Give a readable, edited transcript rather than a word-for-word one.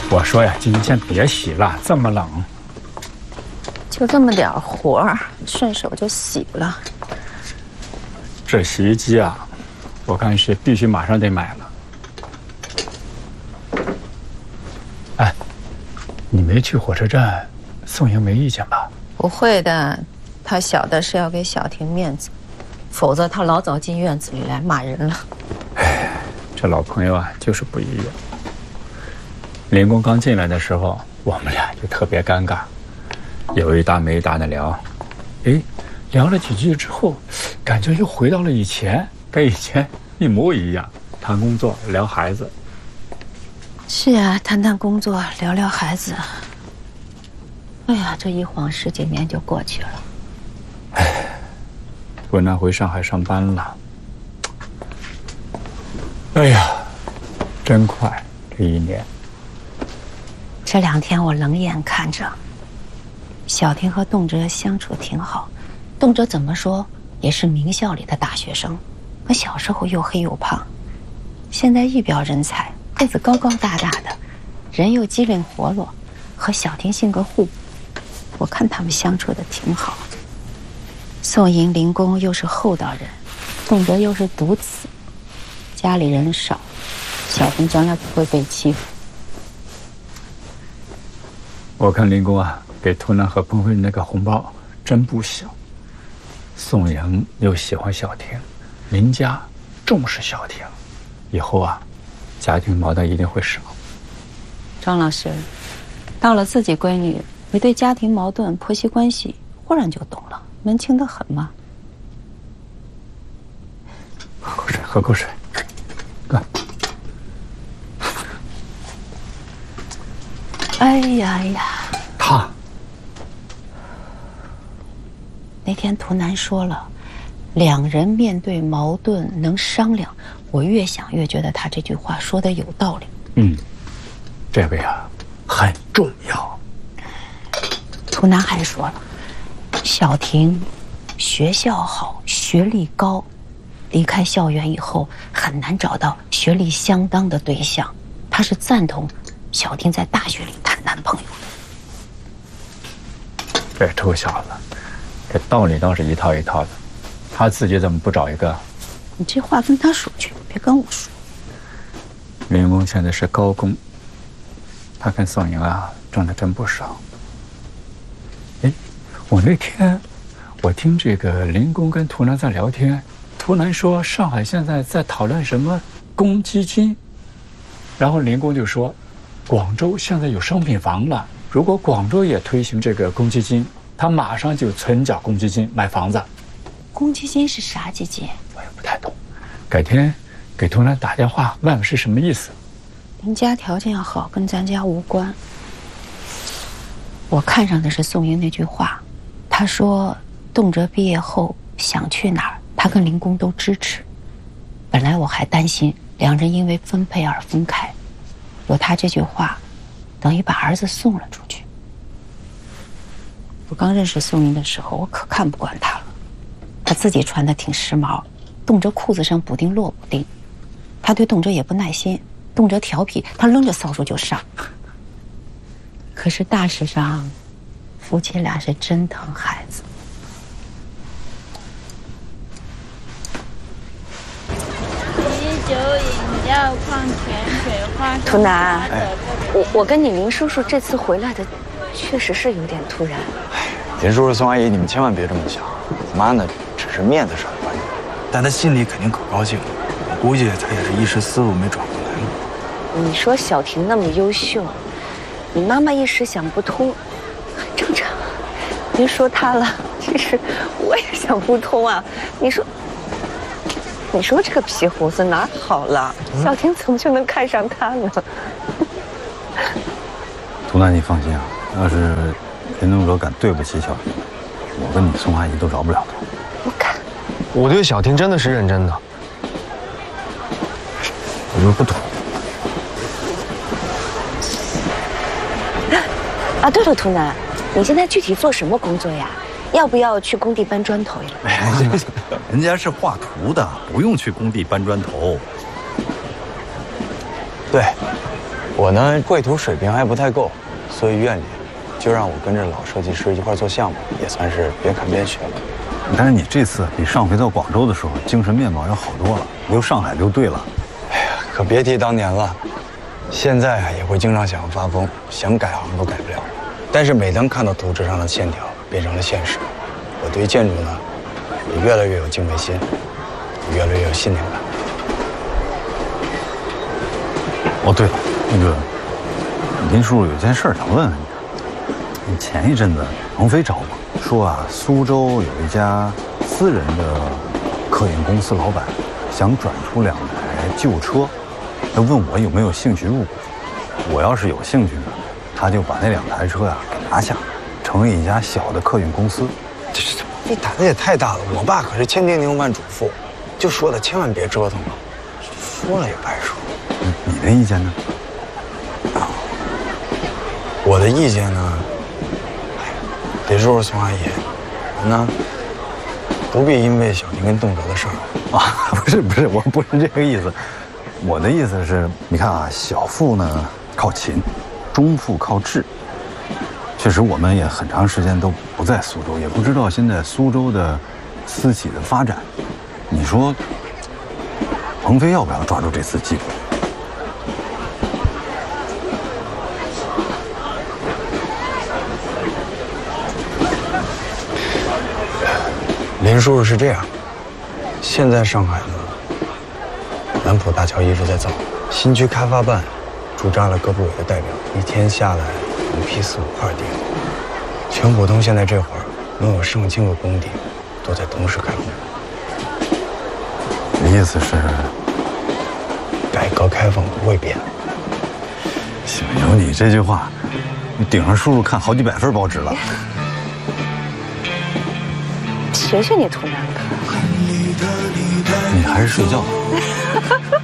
我说呀，今天先别洗了，这么冷。 就这么点活儿，顺手就洗了。 这洗衣机啊，我看是必须马上得买了。哎，你没去火车站，宋莹没意见吧？ 不会的，他晓得是要给小婷面子，否则他老早进院子里来骂人了。 哎，这老朋友啊，就是不一样。林工刚进来的时候，我们俩就特别尴尬，有一搭没一搭的聊。哎，聊了几句之后，感觉又回到了以前，跟以前一模一样，谈工作，聊孩子。 是啊，谈谈工作，聊聊孩子。哎呀，这一晃10几年就过去了。 哎，我那回上海上班了。哎呀，真快，这1年。 这2天我冷眼看着，小婷和动辄相处挺好，动辄怎么说也是名校里的大学生，可小时候又黑又胖，现在一表人才，个子高高大大的，人又机灵活络，和小婷性格互补，我看他们相处的挺好。宋莹、林工又是厚道人，动辄又是独子，家里人少，小婷将来不会被欺负。 我看林工啊，给图南和鹏飞那个红包真不小。宋莹又喜欢小婷，林家重视小婷，以后啊，家庭矛盾一定会少。 张老师，到了自己闺女，你对家庭矛盾、婆媳关系忽然就懂了，门清得很嘛。 喝口水，喝口水。干。 哎呀呀， 烫。 那天图南说了，2人面对矛盾能商量，我越想越觉得他这句话说的有道理。 这个呀很重要。 图南还说了，小婷学校好，学历高，离开校园以后很难找到学历相当的对象，他是赞同小婷在大学里谈男朋友的。 这臭小子，这道理倒是一套一套的，他自己怎么不找一个？ 你这话跟他说去，别跟我说。 林工现在是高工，他跟宋莹啊挣的真不少。哎，我那天我听这个林工跟图南在聊天，图南说上海现在在讨论什么公积金，然后林工就说广州现在有商品房了，如果广州也推行这个公积金，他马上就存缴公积金买房子。 公积金是啥基金？ 我也不太懂，改天给图南打电话问问是什么意思。 您家条件好，跟咱家无关。我看上的是宋莹那句话，她说动辄毕业后想去哪儿，她跟林工都支持。本来我还担心2人因为分配而分开，有她这句话，等于把儿子送了出去。我刚认识宋莹的时候，我可看不惯她了。她自己穿的挺时髦，动辄裤子上补丁落补丁。她对动辄也不耐心，动辄调皮，她抡着扫帚就上。可是大事上，夫妻俩是真疼孩子。 啤酒、饮料、矿泉水、花生。 图南，我跟你林叔叔这次回来的，确实是有点突然。 林叔叔、宋阿姨，你们千万别这么想。我妈呢，只是面子上的关系，但她心里肯定可高兴了。我估计她也是一时思路没转过来呢。 你说小婷那么优秀，你妈妈一时想不通，很正常。别说她了，其实我也想不通啊。你说这个皮胡子哪好了？小婷怎么就能看上他呢？ 图南，你放心啊，要是林东哲敢对不起小婷，我跟你宋阿姨都饶不了他。 我敢。 我对小婷真的是认真的， 我就是不懂。 啊，对了，图南，你现在具体做什么工作呀？要不要去工地搬砖头呀？ 人家是画图的，不用去工地搬砖头。 对， 我呢，绘图水平还不太够，所以院里就让我跟着老设计师一块做项目，也算是边看边学了。 但是你这次比上回到广州的时候精神面貌要好多了，留上海就对了。 哎呀，可别提当年了，现在啊也会经常想要发疯，想改行都改不了。但是每当看到图纸上的线条变成了现实，我对建筑呢也越来越有敬畏心，越来越有信念感。 哦，对了，那个林叔叔有件事想问问你。你前一阵子鹏飞找我说啊，苏州有一家私人的客运公司老板想转出2台旧车，他问我有没有兴趣入股。我要是有兴趣呢，他就把那2台车呀给拿下，成立一家小的客运公司。 你胆子也太大了！我爸可是千叮咛万嘱咐，就说的千万别折腾了，说了也白说。 你的意见呢？ 我的意见呢？得说说宋阿姨，人呢不必因为小婷跟动辄的事儿啊，不是，我不是这个意思。我的意思是，你看啊，小富呢靠勤，中富靠智。确实，我们也很长时间都不在苏州，也不知道现在苏州的私企的发展。你说，鹏飞要不要抓住这次机会？ 林叔叔是这样，现在上海呢，南浦大桥一直在造，新区开发办驻扎了各部委的代表，一天下来能批4、5块地。全浦东现在这会儿能有上千个工地都在同时开工。 意思是， 改革开放不会变。 行，有你这句话，你顶上叔叔看好几百份报纸了。 学学你图南哥， 你还是睡觉吧。